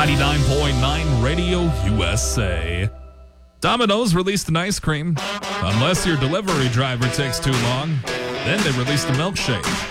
99.9 Radio USA. Domino's released an ice cream. Unless your delivery driver takes too long, then they released a milkshake.